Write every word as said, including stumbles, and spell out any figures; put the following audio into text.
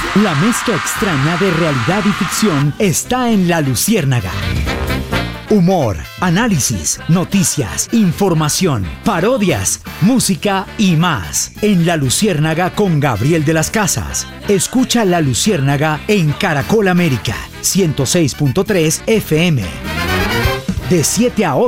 La mezcla extraña de realidad y ficción está en La Luciérnaga. Humor, análisis, noticias, información, parodias, música y más. En La Luciérnaga con Gabriel de las Casas. Escucha La Luciérnaga en Caracol América, ciento seis punto tres F M. De siete a ocho.